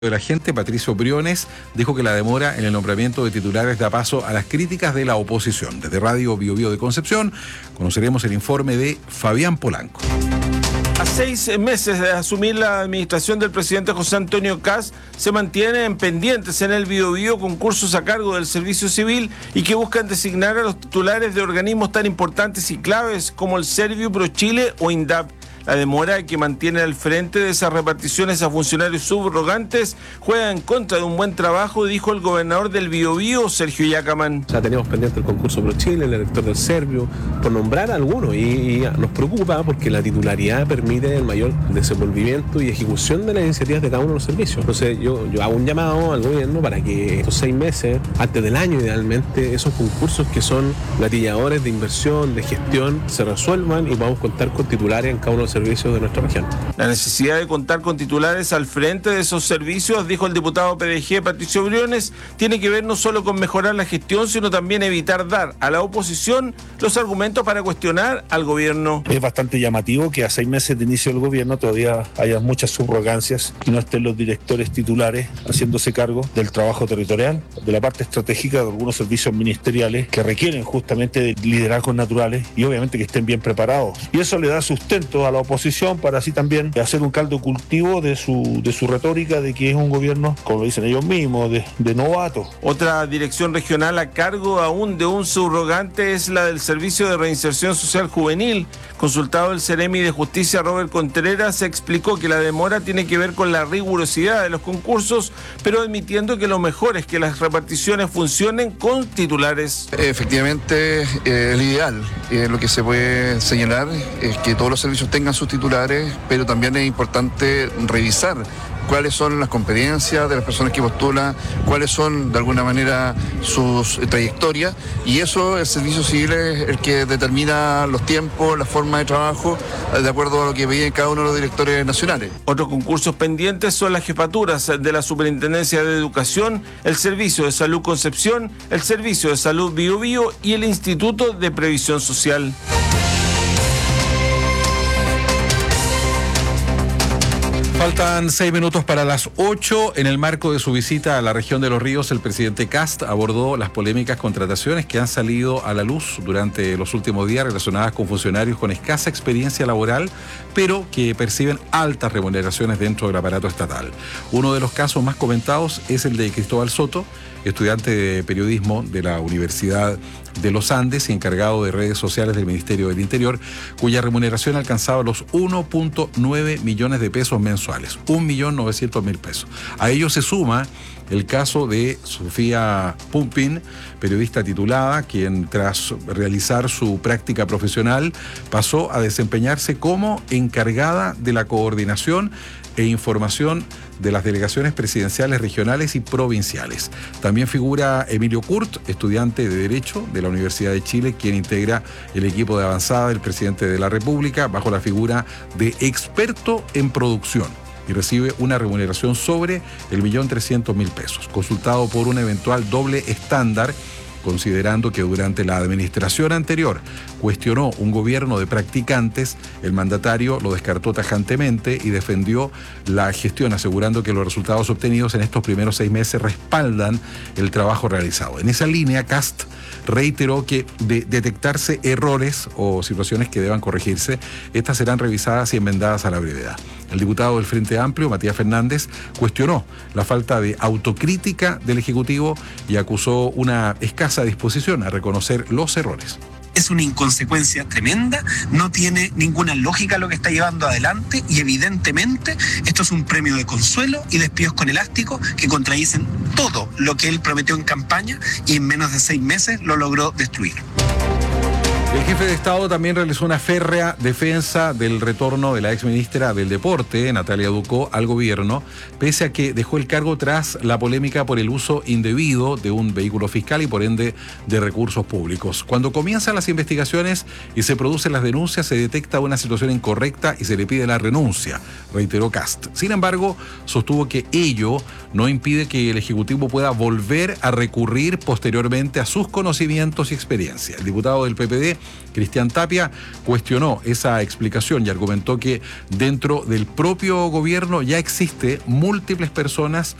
de la gente, Patricio Briones, dijo que la demora en el nombramiento de titulares da paso a las críticas de la oposición. Desde Radio Bio Bio de Concepción conoceremos el informe de Fabián Polanco. A 6 meses de asumir la administración del presidente José Antonio Kast, se mantienen pendientes en el Bio Bio concursos a cargo del Servicio Civil y que buscan designar a los titulares de organismos tan importantes y claves como el Servio ProChile o INDAP. La demora que mantiene al frente de esas reparticiones a funcionarios subrogantes juega en contra de un buen trabajo, dijo el gobernador del Biobío, Sergio Yacamán. Ya teníamos pendiente el concurso ProChile, el elector del Servio, por nombrar a algunos, y nos preocupa porque la titularidad permite el mayor desenvolvimiento y ejecución de las iniciativas de cada uno de los servicios. Entonces yo hago un llamado al gobierno para que estos 6 meses, antes del año idealmente, esos concursos que son gatilladores de inversión, de gestión, se resuelvan y podamos contar con titulares en cada uno de los servicios de nuestra región. La necesidad de contar con titulares al frente de esos servicios, dijo el diputado PDG Patricio Briones, tiene que ver no solo con mejorar la gestión, sino también evitar dar a la oposición los argumentos para cuestionar al gobierno. Es bastante llamativo que a 6 meses de inicio del gobierno todavía haya muchas subrogancias y no estén los directores titulares haciéndose cargo del trabajo territorial, de la parte estratégica de algunos servicios ministeriales que requieren justamente de liderazgos naturales y obviamente que estén bien preparados. Y eso le da sustento a la oposición para así también hacer un caldo de cultivo de su retórica de que es un gobierno, como lo dicen ellos mismos, de novato. Otra dirección regional a cargo aún de un subrogante es la del Servicio de Reinserción Social Juvenil. Consultado el Ceremi de Justicia, Robert Contreras, explicó que la demora tiene que ver con la rigurosidad de los concursos, pero admitiendo que lo mejor es que las reparticiones funcionen con titulares. Efectivamente, el ideal, lo que se puede señalar es que todos los servicios tengan sus titulares, pero también es importante revisar cuáles son las competencias de las personas que postulan, cuáles son de alguna manera sus trayectorias, y eso el Servicio Civil es el que determina los tiempos, la forma de trabajo, de acuerdo a lo que veían cada uno de los directores nacionales. Otros concursos pendientes son las jefaturas de la Superintendencia de Educación, el Servicio de Salud Concepción, el Servicio de Salud Bio Bio y el Instituto de Previsión Social. Faltan 6 minutos para las 8. En el marco de su visita a la región de Los Ríos, el presidente Kast abordó las polémicas contrataciones que han salido a la luz durante los últimos días relacionadas con funcionarios con escasa experiencia laboral, pero que perciben altas remuneraciones dentro del aparato estatal. Uno de los casos más comentados es el de Cristóbal Soto, estudiante de periodismo de la Universidad de los Andes y encargado de redes sociales del Ministerio del Interior, cuya remuneración alcanzaba los 1.9 millones de pesos mensuales, 1.900.000 pesos. A ello se suma el caso de Sofía Pumpin, periodista titulada, quien tras realizar su práctica profesional pasó a desempeñarse como encargada de la coordinación e información de las delegaciones presidenciales regionales y provinciales. También figura Emilio Kurt, estudiante de Derecho de la Universidad de Chile, quien integra el equipo de avanzada del presidente de la República bajo la figura de experto en producción y recibe una remuneración sobre el 1.300.000 pesos. Consultado por un eventual doble estándar, considerando que durante la administración anterior cuestionó un gobierno de practicantes, el mandatario lo descartó tajantemente y defendió la gestión, asegurando que los resultados obtenidos en estos primeros 6 meses respaldan el trabajo realizado. En esa línea, Kast reiteró que de detectarse errores o situaciones que deban corregirse, estas serán revisadas y enmendadas a la brevedad. El diputado del Frente Amplio, Matías Fernández, cuestionó la falta de autocrítica del Ejecutivo y acusó una escasa disposición a reconocer los errores. Es una inconsecuencia tremenda, no tiene ninguna lógica lo que está llevando adelante y evidentemente esto es un premio de consuelo y despidos con elástico que contradicen todo lo que él prometió en campaña y en menos de 6 meses lo logró destruir. El jefe de Estado también realizó una férrea defensa del retorno de la exministra del Deporte, Natalia Ducó, al gobierno, pese a que dejó el cargo tras la polémica por el uso indebido de un vehículo fiscal y por ende de recursos públicos. Cuando comienzan las investigaciones y se producen las denuncias, se detecta una situación incorrecta y se le pide la renuncia, reiteró Kast. Sin embargo, sostuvo que ello no impide que el Ejecutivo pueda volver a recurrir posteriormente a sus conocimientos y experiencia. El diputado del PPD, Cristian Tapia, cuestionó esa explicación y argumentó que dentro del propio gobierno ya existe múltiples personas